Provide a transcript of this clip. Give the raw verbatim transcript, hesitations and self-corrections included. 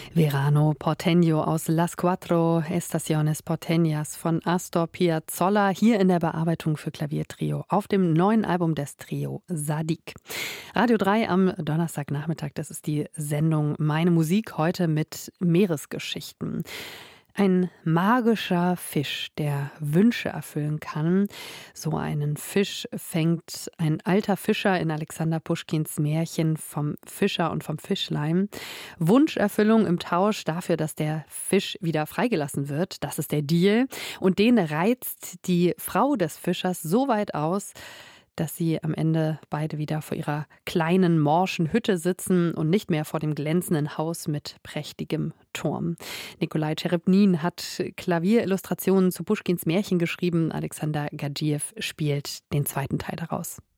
Verano Porteño aus Las Cuatro Estaciones Porteñas von Astor Piazzolla, hier in der Bearbeitung für Klaviertrio auf dem neuen Album des Trio Sadik. Radio drei am Donnerstagnachmittag, das ist die Sendung Meine Musik, heute mit Meeresgeschichten. Ein magischer Fisch, der Wünsche erfüllen kann. So einen Fisch fängt ein alter Fischer in Alexander Puschkins Märchen vom Fischer und vom Fischlein. Wunscherfüllung im Tausch dafür, dass der Fisch wieder freigelassen wird. Das ist der Deal. Und den reizt die Frau des Fischers so weit aus, dass sie am Ende beide wieder vor ihrer kleinen, morschen Hütte sitzen und nicht mehr vor dem glänzenden Haus mit prächtigem Turm. Nikolai Cherepnin hat Klavierillustrationen zu Puschkins Märchen geschrieben. Alexander Gadjiew spielt den zweiten Teil daraus.